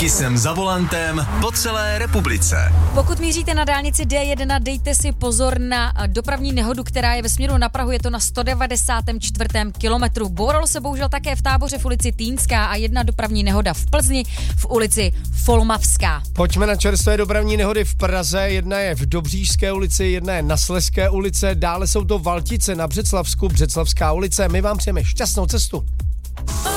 Kisem za volantem po celé republice. Pokud míříte na dálnici D1, dejte si pozor na dopravní nehodu, která je ve směru na Prahu, je to na 194. kilometru. Bouralo se bohužel také v Táboře v ulici Týnská a jedna dopravní nehoda v Plzni v ulici Folmavská. Pojďme na čerstvé dopravní nehody v Praze, jedna je v Dobříšské ulici, jedna je na Slezské ulice, dále jsou to Valtice na Břeclavsku, Břeclavská ulice. My vám přejeme šťastnou cestu.